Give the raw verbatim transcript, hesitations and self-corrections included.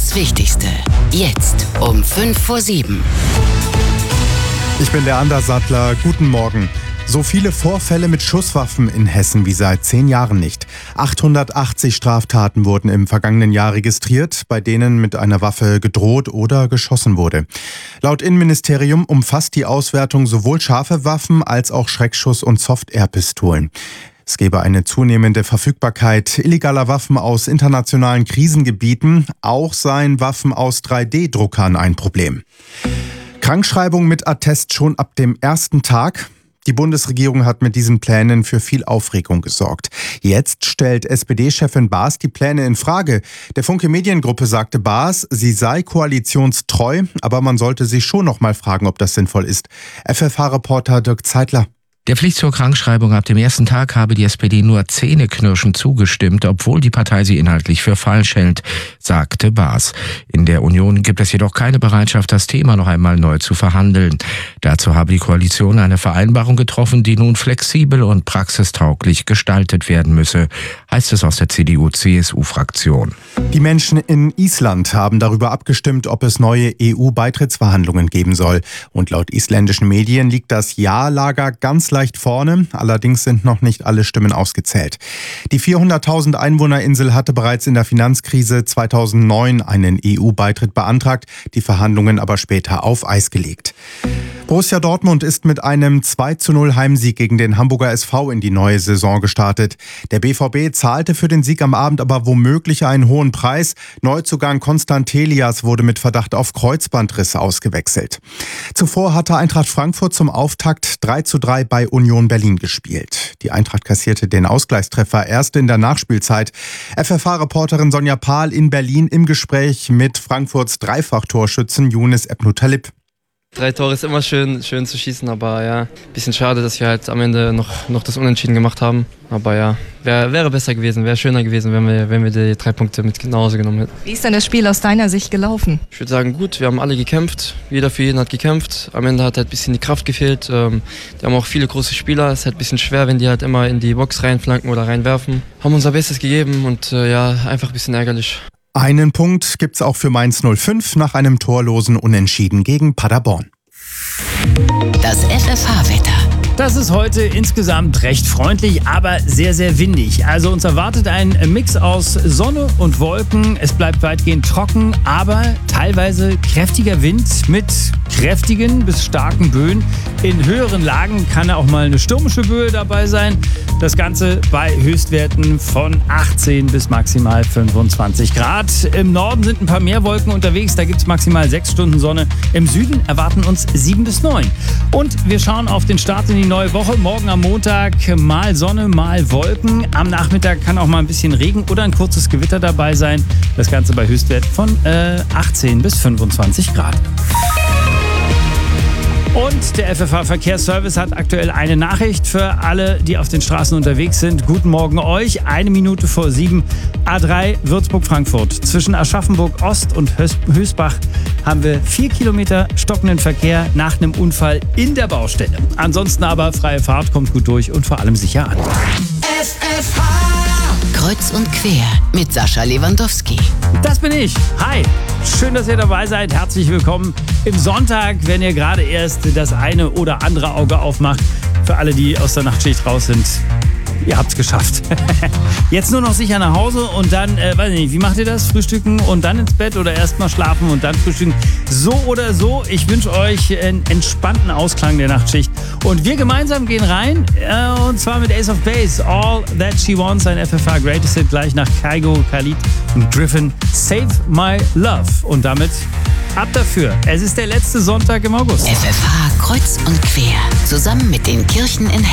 Das Wichtigste. Jetzt um fünf vor sieben. Ich bin der Anders Sattler. Guten Morgen. So viele Vorfälle mit Schusswaffen in Hessen wie seit zehn Jahren nicht. achthundertachtzig Straftaten wurden im vergangenen Jahr registriert, bei denen mit einer Waffe gedroht oder geschossen wurde. Laut Innenministerium umfasst die Auswertung sowohl scharfe Waffen als auch Schreckschuss- und Soft-Air-Pistolen. Es gebe eine zunehmende Verfügbarkeit illegaler Waffen aus internationalen Krisengebieten. Auch seien Waffen aus drei D Druckern ein Problem. Krankschreibung mit Attest schon ab dem ersten Tag. Die Bundesregierung hat mit diesen Plänen für viel Aufregung gesorgt. Jetzt stellt S P D-Chefin Baas die Pläne in Frage. Der Funke Mediengruppe sagte Baas, sie sei koalitionstreu, aber man sollte sich schon noch mal fragen, ob das sinnvoll ist. F F H-Reporter Dirk Zeitler. Der Pflicht zur Krankschreibung ab dem ersten Tag habe die S P D nur zähneknirschend zugestimmt, obwohl die Partei sie inhaltlich für falsch hält, sagte Baas. In der Union gibt es jedoch keine Bereitschaft, das Thema noch einmal neu zu verhandeln. Dazu habe die Koalition eine Vereinbarung getroffen, die nun flexibel und praxistauglich gestaltet werden müsse, heißt es aus der C D U-C S U-Fraktion. Die Menschen in Island haben darüber abgestimmt, ob es neue E U-Beitrittsverhandlungen geben soll. Und laut isländischen Medien liegt das Ja-Lager ganz leicht vorne, allerdings sind noch nicht alle Stimmen ausgezählt. Die vierhunderttausend Einwohnerinsel hatte bereits in der Finanzkrise zweitausendneun einen E U-Beitritt beantragt, die Verhandlungen aber später auf Eis gelegt. Borussia Dortmund ist mit einem zwei zu null Heimsieg gegen den Hamburger S V in die neue Saison gestartet. Der B V B zahlte für den Sieg am Abend aber womöglich einen hohen Preis. Neuzugang Constant Telias wurde mit Verdacht auf Kreuzbandriss ausgewechselt. Zuvor hatte Eintracht Frankfurt zum Auftakt drei zu drei bei Union Berlin gespielt. Die Eintracht kassierte den Ausgleichstreffer erst in der Nachspielzeit. F F H-Reporterin Sonja Pahl in Berlin im Gespräch mit Frankfurts Dreifachtorschützen Younes Ebnou-Talib. Drei Tore ist immer schön, schön zu schießen, aber ja, bisschen schade, dass wir halt am Ende noch, noch das Unentschieden gemacht haben. Aber ja, wär, wäre besser gewesen, wäre schöner gewesen, wenn wir, wenn wir die drei Punkte mit nach Hause genommen hätten. Wie ist denn das Spiel aus deiner Sicht gelaufen? Ich würde sagen, gut, wir haben alle gekämpft, jeder für jeden hat gekämpft. Am Ende hat halt ein bisschen die Kraft gefehlt. Ähm, die haben auch viele große Spieler, es ist halt ein bisschen schwer, wenn die halt immer in die Box reinflanken oder reinwerfen. Haben unser Bestes gegeben und äh, ja, einfach ein bisschen ärgerlich. Einen Punkt gibt's auch für Mainz null fünf nach einem torlosen Unentschieden gegen Paderborn. Das F F H-Wetter. Das ist heute insgesamt recht freundlich, aber sehr, sehr windig. Also uns erwartet ein Mix aus Sonne und Wolken. Es bleibt weitgehend trocken, aber teilweise kräftiger Wind mit kräftigen bis starken Böen. In höheren Lagen kann auch mal eine stürmische Böe dabei sein. Das Ganze bei Höchstwerten von achtzehn bis maximal fünfundzwanzig Grad. Im Norden sind ein paar mehr Wolken unterwegs, da gibt es maximal sechs Stunden Sonne. Im Süden erwarten uns sieben bis neun. Und wir schauen auf den Start in die neue Woche. Morgen am Montag mal Sonne, mal Wolken. Am Nachmittag kann auch mal ein bisschen Regen oder ein kurzes Gewitter dabei sein. Das Ganze bei Höchstwerten von äh, achtzehn bis fünfundzwanzig Grad. Und der F F H-Verkehrsservice hat aktuell eine Nachricht für alle, die auf den Straßen unterwegs sind. Guten Morgen euch. Eine Minute vor sieben. A drei Würzburg-Frankfurt. Zwischen Aschaffenburg Ost und Hösbach haben wir vier Kilometer stockenden Verkehr nach einem Unfall in der Baustelle. Ansonsten aber freie Fahrt, kommt gut durch und vor allem sicher an. F F H Kreuz und quer mit Sascha Lewandowski. Das bin ich. Hi. Schön, dass ihr dabei seid. Herzlich willkommen im Sonntag, wenn ihr gerade erst das eine oder andere Auge aufmacht. Für alle, die aus der Nachtschicht raus sind, ihr habt's geschafft. Jetzt nur noch sicher nach Hause und dann, äh, weiß nicht, wie macht ihr das? Frühstücken und dann ins Bett oder erst mal schlafen und dann frühstücken? So oder so, ich wünsche euch einen entspannten Ausklang der Nachtschicht. Und wir gemeinsam gehen rein, äh, und zwar mit Ace of Base, All That She Wants, ein F F H Greatest Hit, gleich nach Kygo, Khalid und Griffin, Save My Love. Und damit ab dafür. Es ist der letzte Sonntag im August. F F H Kreuz und quer. Zusammen mit den Kirchen in